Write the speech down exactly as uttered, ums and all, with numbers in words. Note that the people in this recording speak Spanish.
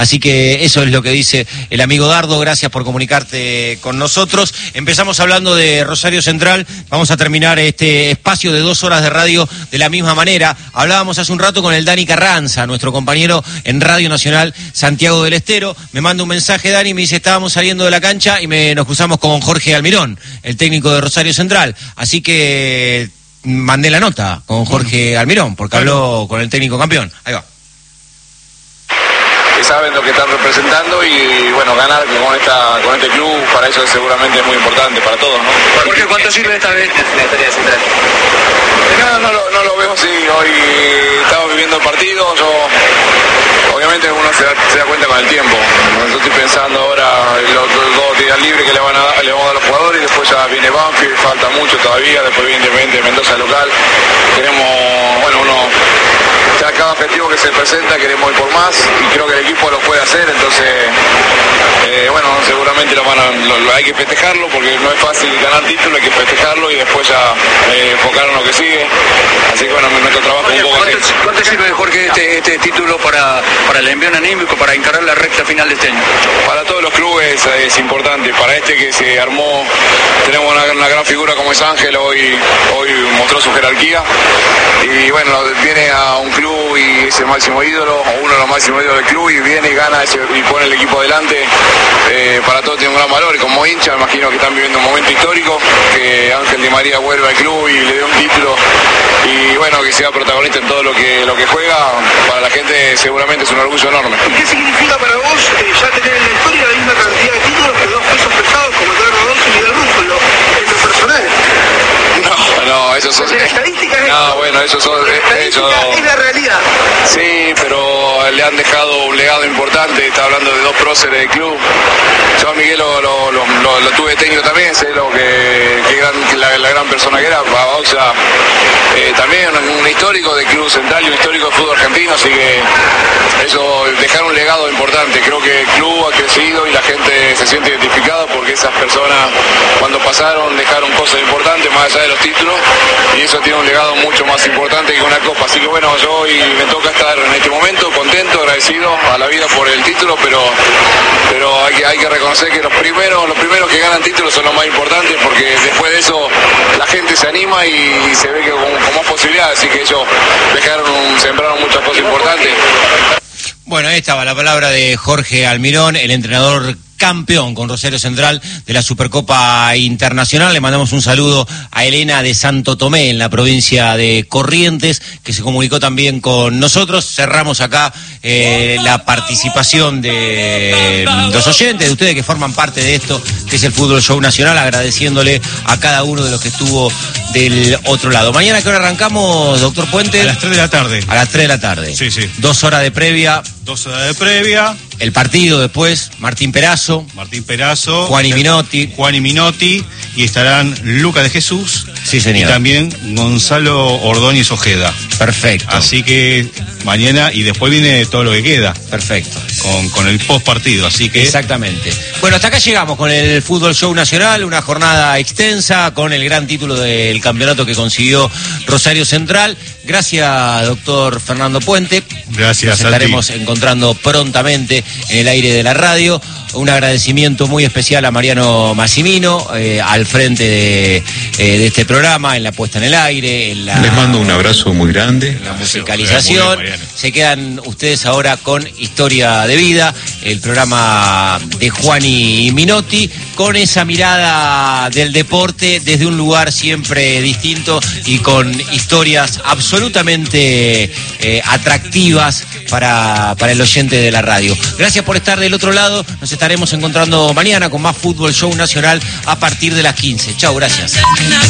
Así que eso es lo que dice el amigo Dardo. Gracias por comunicarte con nosotros. Empezamos hablando de Rosario Central. Vamos a terminar este espacio de dos horas de radio de la misma manera. Hablábamos hace un rato con el Dani Carranza, nuestro compañero en Radio Nacional Santiago del Estero. Me manda un mensaje Dani y me dice, estábamos saliendo de la cancha y me, nos cruzamos con Jorge Almirón, el técnico de Rosario Central. Así que mandé la nota con Jorge Almirón, porque habló con el técnico campeón. Ahí va. Saben lo que están representando y bueno, ganar con esta con este club para eso seguramente es muy importante para todos, ¿no? Jorge, ¿cuánto sirve esta vez la historia de Central? No, no, lo, no lo veo así. Hoy estamos viviendo el partido. Yo, obviamente uno se da, se da cuenta con el tiempo. Yo estoy pensando ahora en los, los dos días libres que le van a dar, le vamos a dar a los jugadores, y después ya viene Banfield, falta mucho todavía, después viene Independiente Mendoza local. Queremos, bueno, uno ya cada objetivo que se presenta queremos ir por más y creo que el equipo lo puede hacer, entonces eh, bueno, seguramente lo van a, lo, lo, hay que festejarlo porque no es fácil ganar título, hay que festejarlo y después ya eh, enfocar en lo que sigue, así que bueno, nuestro trabajo Oye, un poco ¿cuánto, así. ¿Cuánto sirve, Jorge, este, este título para, para el envío anímico, para encarar la recta final de este año? Para todos los clubes es importante, para este que se armó, tenemos una, una gran figura como es Ángel, hoy, hoy mostró su jerarquía y bueno, viene a un club y es el máximo ídolo, o uno de los máximos ídolos del club, y viene y gana ese, y pone el equipo adelante, eh, para todos tiene un gran valor, y como hincha me imagino que están viviendo un momento histórico, que Ángel Di María vuelva al club y le dé un título, y bueno, que sea protagonista en todo lo que, lo que juega, para la gente seguramente es un orgullo enorme. ¿Y qué significa para vos eh, ya tener en la historia la misma cantidad de títulos que dos pesos pesados como Eduardo Alonso y Miguel Russo en lo, en lo personal? No, no, eso son... La estadística es No, bueno, eso son... La estadística eso, es la realidad. Sí, pero le han dejado un legado importante, está hablando de dos próceres del club. Yo a Miguel lo, lo, lo, lo, lo tuve técnico también, sé lo que, que gran, la, la gran persona que era, o sea, eh, también un, un histórico del Club Central y un histórico del fútbol argentino, así que eso, dejar un legado importante. Creo que el club ha crecido y la gente se siente identificada porque esas personas cuando pasaron dejaron cosas importantes más allá de los títulos y eso tiene un legado mucho más importante que una copa. Así que bueno, yo hoy me toca estar en este momento contento, agradecido a la vida por el título, pero pero hay que, hay que reconocer que los primeros los primeros que ganan títulos son los más importantes porque después de eso la gente se anima y, y se ve que con, con más posibilidades, así que ellos dejaron un, sembraron muchas cosas importantes. Bueno, ahí estaba la palabra de Jorge Almirón, el entrenador campeón con Rosario Central de la Supercopa Internacional. Le mandamos un saludo a Elena de Santo Tomé en la provincia de Corrientes, que se comunicó también con nosotros. Cerramos acá eh, la participación de los oyentes, de ustedes que forman parte de esto, que es el Fútbol Show Nacional, agradeciéndole a cada uno de los que estuvo del otro lado. Mañana, ¿qué hora arrancamos, doctor Puente? A las tres de la tarde. A las tres de la tarde. Sí, sí. Dos horas de previa. Dos horas de previa. El partido después, Martín Perazo. Martín Perazo. Juan y Minotti. Juan y Minotti. Y estarán Lucas de Jesús. Sí, señor. Y también Gonzalo Ordóñez Ojeda. Perfecto. Así que mañana, y después viene todo lo que queda. Perfecto. Con, con el post partido, así que... Exactamente. Bueno, hasta acá llegamos con el Fútbol Show Nacional, una jornada extensa con el gran título del campeonato que consiguió Rosario Central. Gracias, doctor Fernando Puente. Gracias. Nos estaremos encontrando prontamente en el aire de la radio. Un agradecimiento muy especial a Mariano Massimino, eh, al frente de, eh, de este programa, en la puesta en el aire, en la... Les mando un abrazo muy grande. En la musicalización. Bien, se quedan ustedes ahora con Historia de Vida, el programa de Juan y Minotti, con esa mirada del deporte desde un lugar siempre distinto y con historias absolutamente eh, atractivas para, para el oyente de la radio. Gracias por estar del otro lado. Nos estaremos encontrando mañana con más Fútbol Show Nacional a partir de las quince. Chau, gracias.